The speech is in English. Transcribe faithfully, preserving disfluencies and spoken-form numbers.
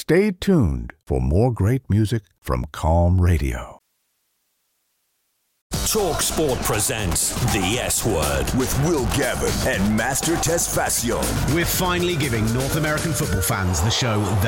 Stay tuned for more great music from Calm Radio. Talk Sport presents The S Word with Will Gavin and Master Tesfacion. We're finally giving North American football fans the show